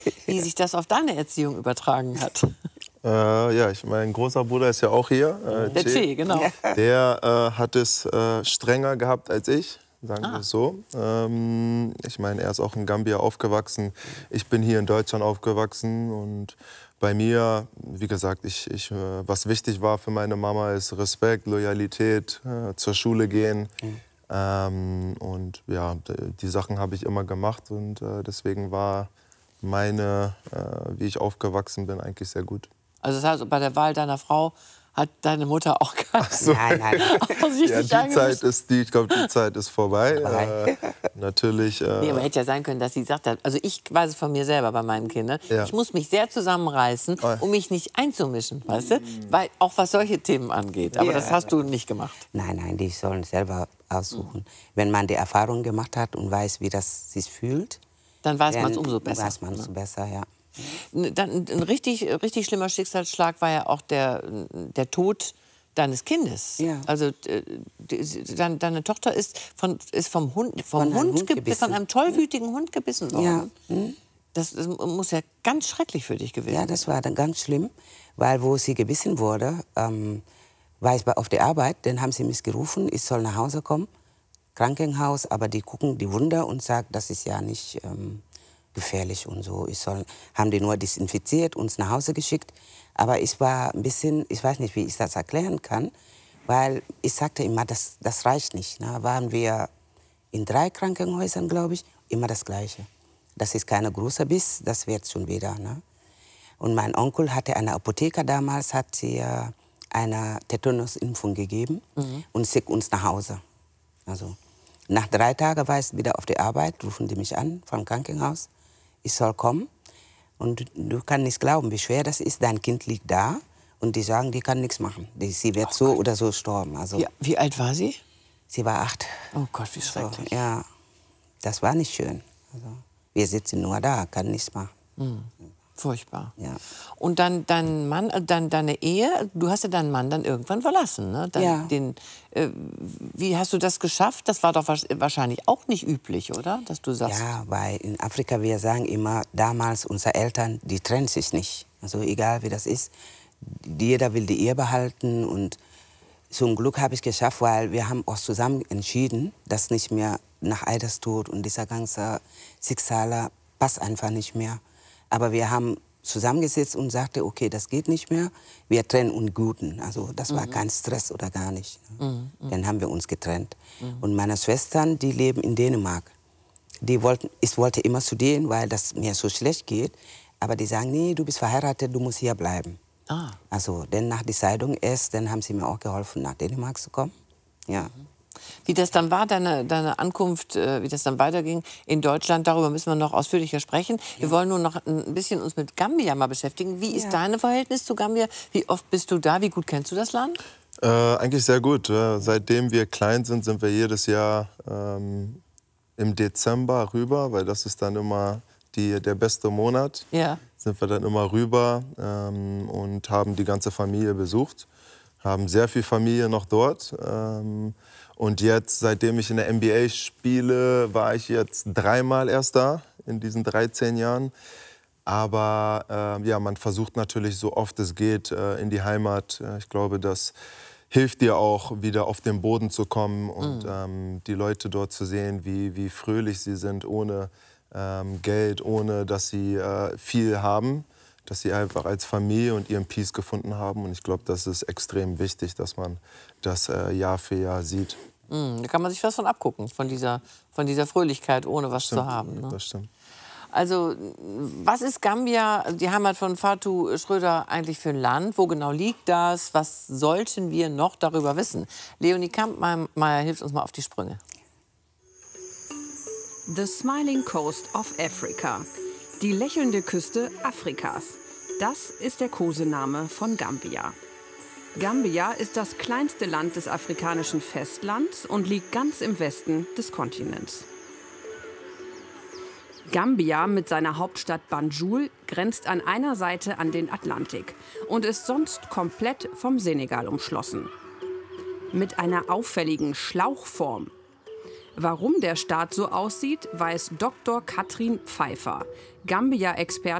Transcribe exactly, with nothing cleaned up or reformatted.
wie sich das auf deine Erziehung übertragen hat. Äh, ja, ich, mein großer Bruder ist ja auch hier. Äh, Der Che, genau. Der äh, hat es äh, strenger gehabt als ich, sagen Ah. wir es so. Ähm, ich meine, er ist auch in Gambia aufgewachsen. Ich bin hier in Deutschland aufgewachsen. Und bei mir, wie gesagt, ich, ich, äh, was wichtig war für meine Mama, ist Respekt, Loyalität, äh, zur Schule gehen. Mhm. Ähm, und ja, die Sachen habe ich immer gemacht. Und äh, deswegen war meine, äh, wie ich aufgewachsen bin, eigentlich sehr gut. Also das heißt, bei der Wahl deiner Frau hat deine Mutter auch keine so. Nein, nein. Ja, die Zeit ist, die, ich glaube, die Zeit ist vorbei. Äh, natürlich. Äh, nee, aber hätte ja sein können, dass sie gesagt hat, also ich weiß es von mir selber bei meinen Kindern, ja. ich muss mich sehr zusammenreißen, um mich nicht einzumischen, weißt du? Weil auch was solche Themen angeht. Aber ja. das hast du nicht gemacht. Nein, nein, die sollen selber aussuchen. Mhm. Wenn man die Erfahrung gemacht hat und weiß, wie das sich fühlt, dann weiß man es umso besser. weiß man es umso besser, ja. Dann, ein richtig, richtig schlimmer Schicksalsschlag war ja auch der, der Tod deines Kindes. Ja. Also deine, deine Tochter ist, von, ist vom Hund, vom von, Hund, Hund ge von einem tollwütigen Hund gebissen worden. Ja. Hm. Das, das muss ja ganz schrecklich für dich gewesen sein. Ja, das war dann ganz schlimm, weil wo sie gebissen wurde, ähm, war ich auf der Arbeit, dann haben sie mich gerufen, ich soll nach Hause kommen, Krankenhaus, aber die gucken die Wunder und sagen, das ist ja nicht ähm, gefährlich und so. Ich soll, haben die nur desinfiziert, uns nach Hause geschickt. Aber ich war ein bisschen, ich weiß nicht, wie ich das erklären kann, weil ich sagte immer, das, das reicht nicht. Ne? Waren wir in drei Krankenhäusern, glaube ich, immer das Gleiche. Das ist keine große Biss, das wird schon wieder. Ne? Und mein Onkel hatte eine Apotheker damals, hat sie äh, eine Tetanusimpfung gegeben mhm. und schickt uns nach Hause. Also, nach drei Tagen war ich wieder auf der Arbeit, rufen die mich an vom Krankenhaus. Ich soll kommen. Und du kannst nicht glauben, wie schwer das ist. Dein Kind liegt da und die sagen, die kann nichts machen. Die, sie wird oh so Gott. oder so sterben. Also, wie, wie alt war sie? Sie war acht. Oh Gott, wie schrecklich. So, ja, das war nicht schön. Also, wir sitzen nur da, kann nichts machen. Mhm. Furchtbar. Ja. Und dann dein Mann, dann deine Ehe, du hast ja deinen Mann dann irgendwann verlassen, ne? Dann, ja. Den, äh, wie hast du das geschafft? Das war doch wahrscheinlich auch nicht üblich, oder? Dass du sagst. Ja, weil in Afrika, wir sagen immer, damals unsere Eltern, die trennen sich nicht. Also egal wie das ist, jeder will die Ehe behalten. Und zum Glück habe ich es geschafft, weil wir haben auch zusammen entschieden, dass nicht mehr nach Eiderstod und dieser ganze Schicksale passt einfach nicht mehr. Aber wir haben zusammengesetzt und sagten, okay, das geht nicht mehr, wir trennen uns Guten. Also das war mhm. kein Stress oder gar nicht. Ne? Mhm. Dann haben wir uns getrennt. Mhm. Und meine Schwestern, die leben in Dänemark. Die wollten, ich wollte immer zu denen, weil das mir so schlecht geht. Aber die sagen, nee, du bist verheiratet, du musst hier bleiben. Ah. Also dann nach der Scheidung erst, dann haben sie mir auch geholfen, nach Dänemark zu kommen. Ja. Mhm. Wie das dann war, deine, deine Ankunft, äh, wie das dann weiterging in Deutschland, darüber müssen wir noch ausführlicher sprechen. Ja. Wir wollen nur noch ein bisschen uns mit Gambia mal beschäftigen. Wie ist ja. dein Verhältnis zu Gambia? Wie oft bist du da? Wie gut kennst du das Land? Äh, eigentlich sehr gut. Seitdem wir klein sind, sind wir jedes Jahr ähm, im Dezember rüber, weil das ist dann immer die, der beste Monat. Ja. Sind wir dann immer rüber ähm, und haben die ganze Familie besucht. Haben sehr viel Familie noch dort. Ähm, und jetzt, seitdem ich in der N B A spiele, war ich jetzt dreimal erst da, in diesen dreizehn Jahren. Aber äh, ja, man versucht natürlich so oft es geht äh, in die Heimat. Ich glaube, das hilft dir auch, wieder auf den Boden zu kommen und mhm. ähm, die Leute dort zu sehen, wie, wie fröhlich sie sind, ohne ähm, Geld, ohne dass sie äh, viel haben. Dass sie einfach als Familie und ihren Peace gefunden haben. Und ich glaube, das ist extrem wichtig, dass man das äh, Jahr für Jahr sieht. Mm, da kann man sich was von abgucken, von dieser, von dieser Fröhlichkeit, ohne was stimmt, zu haben. Ne? Das stimmt. Also, was ist Gambia, die Heimat von Fatou Schröder, eigentlich für ein Land? Wo genau liegt das? Was sollten wir noch darüber wissen? Leonie Kampmeier hilft uns mal auf die Sprünge. The Smiling Coast of Africa. Die lächelnde Küste Afrikas. Das ist der Kosename von Gambia. Gambia ist das kleinste Land des afrikanischen Festlands und liegt ganz im Westen des Kontinents. Gambia mit seiner Hauptstadt Banjul grenzt an einer Seite an den Atlantik und ist sonst komplett vom Senegal umschlossen. Mit einer auffälligen Schlauchform. Warum der Staat so aussieht, weiß Doktor Katrin Pfeiffer, Gambia-Expertin